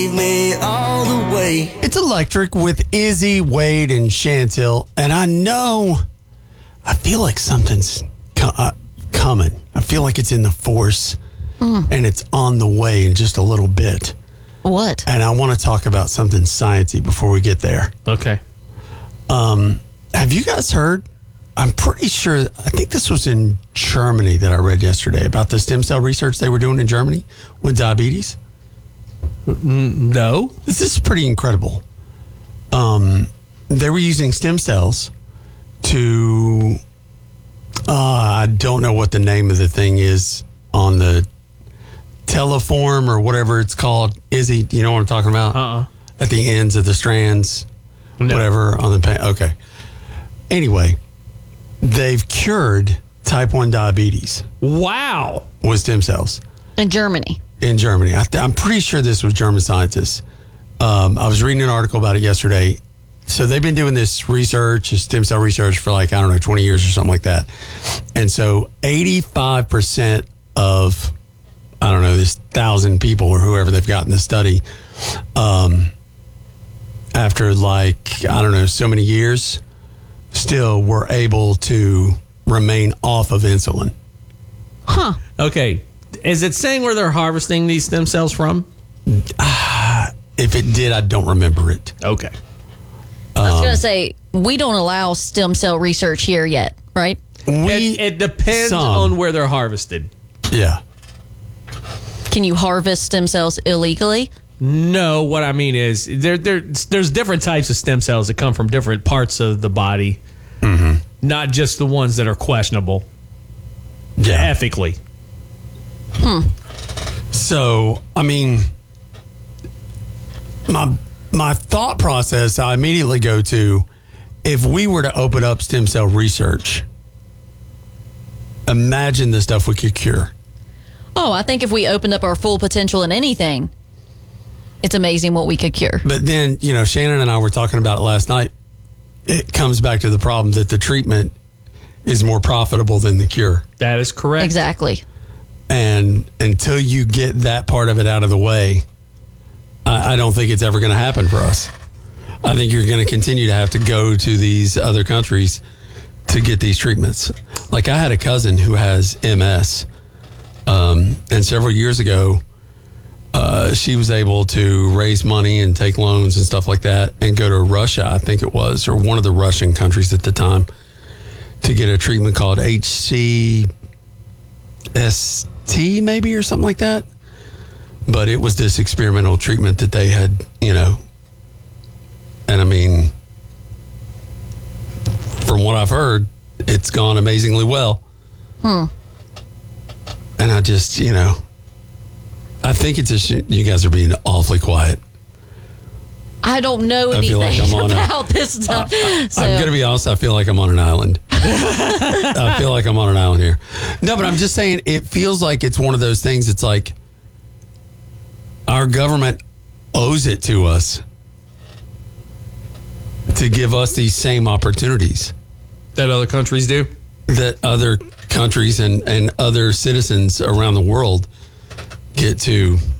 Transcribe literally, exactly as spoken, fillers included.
Me all the way. It's Electric with Izzy, Wade, and Chantel. And I know, I feel like something's co- uh, coming. I feel like it's in the force mm. and it's on the way in just a little bit. What? And I want to talk about something sciencey before we get there. Okay. Um, have you guys heard? I'm pretty sure, I think this was in Germany that I read yesterday about the stem cell research they were doing in Germany with diabetes. No. This is pretty incredible. Um, they were using stem cells to, uh, I don't know what the name of the thing is on the teleform or whatever it's called. Izzy, you know what I'm talking about? Uh-uh. At the ends of the strands, No. whatever on the pa- okay. Anyway, they've cured type one diabetes Wow. with stem cells. In Germany. In Germany. I th- I'm pretty sure this was German scientists. Um, I was reading an article about it yesterday. So they've been doing this research, stem cell research for like, I don't know, twenty years or something like that. And so eighty-five percent of, I don't know, this thousand people or whoever they've got in the study, um, after like, I don't know, so many years, still were able to remain off of insulin. Huh. Okay. Is it saying where they're harvesting these stem cells from? If it did, I don't remember it. Okay. I was going to say, we don't allow stem cell research here yet, right? We, It, it depends some. on where they're harvested. Yeah. Can you harvest stem cells illegally? No, what I mean is there, there, there's different types of stem cells that come from different parts of the body, Mm-hmm. not just the ones that are questionable Yeah. ethically. Hmm. So, I mean, my my thought process, I immediately go to, if we were to open up stem cell research, imagine the stuff we could cure. Oh, I think if we opened up our full potential in anything, it's amazing what we could cure. But then, you know, Shannon and I were talking about it last night. It comes back to the problem that the treatment is more profitable than the cure. That is correct. Exactly. And until you get that part of it out of the way, I, I don't think it's ever going to happen for us. I think you're going to continue to have to go to these other countries to get these treatments. Like I had a cousin who has M S, um, and several years ago, uh, she was able to raise money and take loans and stuff like that and go to Russia, I think it was, or one of the Russian countries at the time, to get a treatment called H C S T maybe or something like that. But it was this experimental treatment that they had, you know, and I mean, from what I've heard, it's gone amazingly well. Hmm. And I just, you know, I think it's a sh- you guys are being awfully quiet. I don't know I anything feel like I'm on a- about this stuff. so, I'm going to be honest, I feel like I'm on an island. I feel like I'm on an island here. No, but I'm just saying, it feels like it's one of those things. It's like our government owes it to us to give us these same opportunities That other countries do? that other countries and, and other citizens around the world get to